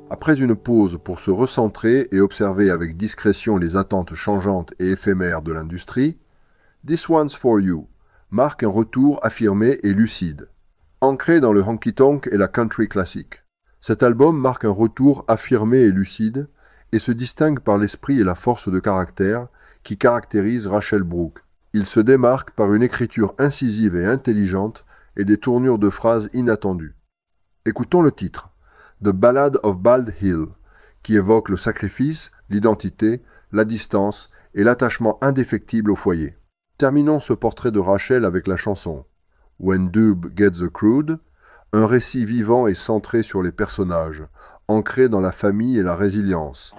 Après une pause pour se recentrer et observer avec discrétion les attentes changeantes et éphémères de l'industrie, This One's For You marque un retour affirmé et lucide, ancré dans le honky-tonk et la country classique. Cet album marque un retour affirmé et lucide et se distingue par l'esprit et la force de caractère qui caractérisent Rachel Brooke. Il se démarque par une écriture incisive et intelligente et des tournures de phrases inattendues. Écoutons le titre, The Ballad of Bald Hill, qui évoque le sacrifice, l'identité, la distance et l'attachement indéfectible au foyer. Terminons ce portrait de Rachel avec la chanson When Dube Gets the Crude, un récit vivant et centré sur les personnages, ancré dans la famille et la résilience.